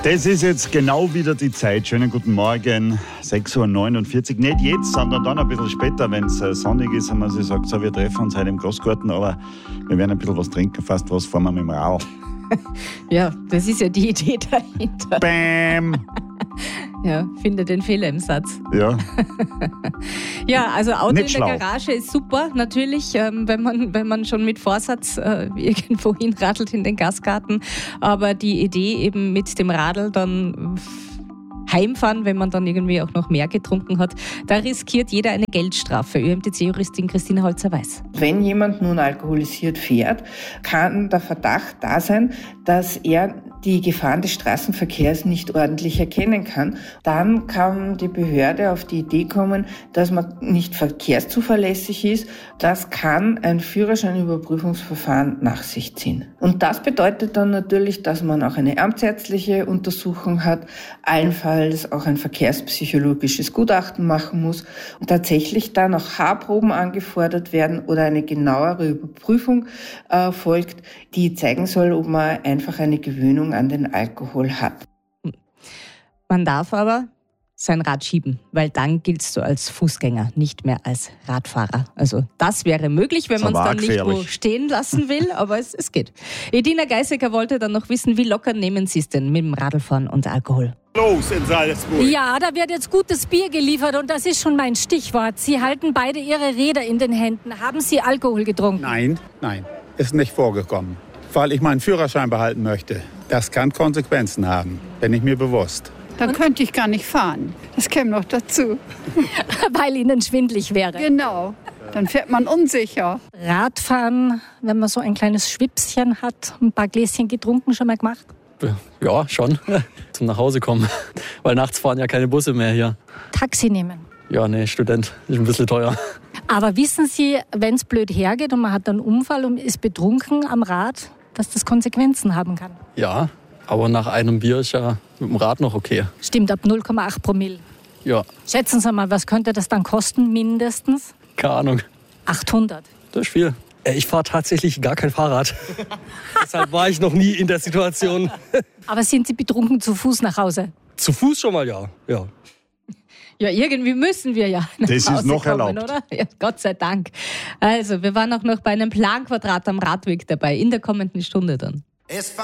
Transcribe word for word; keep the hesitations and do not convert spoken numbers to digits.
Das ist jetzt genau wieder die Zeit. Schönen guten Morgen, sechs Uhr neunundvierzig. Nicht jetzt, sondern dann ein bisschen später, wenn es sonnig ist und man sich sagt, so, wir treffen uns heute im Großgarten, aber wir werden ein bisschen was trinken, fast was fahren wir mit dem Rau. Ja, das ist ja die Idee dahinter. Bäm! Ja, finde den Fehler im Satz. Ja. Ja, also Auto Nicht in der schlau. Garage ist super, natürlich, ähm, wenn man, wenn man schon mit Vorsatz äh, irgendwo hinradelt in den Gastgarten. Aber die Idee eben mit dem Radl dann heimfahren, wenn man dann irgendwie auch noch mehr getrunken hat, da riskiert jeder eine Geldstrafe. Ö M T C-Juristin Christine Holzer-Weiß. Wenn jemand nun alkoholisiert fährt, kann der Verdacht da sein, dass er die Gefahren des Straßenverkehrs nicht ordentlich erkennen kann. Dann kann die Behörde auf die Idee kommen, dass man nicht verkehrszuverlässig ist. Das kann ein Führerscheinüberprüfungsverfahren nach sich ziehen. Und das bedeutet dann natürlich, dass man auch eine amtsärztliche Untersuchung hat, allenfalls auch ein verkehrspsychologisches Gutachten machen muss und tatsächlich dann auch Haarproben angefordert werden oder eine genauere Überprüfung äh, folgt, die zeigen soll, ob man einfach eine Gewöhnung an den Alkohol hat. Man darf aber sein Rad schieben, weil dann giltst du als Fußgänger, nicht mehr als Radfahrer. Also das wäre möglich, wenn Das man es war dann nicht wo gefährlich. stehen lassen will, aber es, es geht. Edina Geisecker wollte dann noch wissen, wie locker nehmen Sie es denn mit dem Radlfahren und Alkohol? Los in Salzburg. Ja, da wird jetzt gutes Bier geliefert und das ist schon mein Stichwort. Sie halten beide Ihre Räder in den Händen. Haben Sie Alkohol getrunken? Nein, nein, ist nicht vorgekommen. Weil ich meinen Führerschein behalten möchte. Das kann Konsequenzen haben, bin ich mir bewusst. Dann könnte ich gar nicht fahren. Das käme noch dazu. Weil Ihnen schwindlig wäre. Genau. Dann fährt man unsicher. Radfahren, wenn man so ein kleines Schwipschen hat, ein paar Gläschen getrunken, schon mal gemacht? Ja, schon. Zum Nachhause kommen. Weil nachts fahren ja keine Busse mehr hier. Taxi nehmen. Ja, nee, Student. Ist ein bisschen teuer. Aber wissen Sie, wenn es blöd hergeht und man hat einen Unfall und ist betrunken am Rad, dass das Konsequenzen haben kann? Ja, aber nach einem Bier ist ja mit dem Rad noch okay. Stimmt, ab null Komma acht Promille. Ja, Schätzen Sie mal, was könnte das dann kosten, mindestens? keine Ahnung. achthundert. Das ist viel. Ich fahre tatsächlich gar kein Fahrrad. Deshalb war ich noch nie in der Situation. Aber sind Sie betrunken zu Fuß nach Hause? Zu Fuß schon mal, ja. ja. Ja, irgendwie müssen wir ja nach Das ist Hause noch kommen, erlaubt. oder? Ja, Gott sei Dank. Also, wir waren auch noch bei einem Planquadrat am Radweg dabei, in der kommenden Stunde dann. Es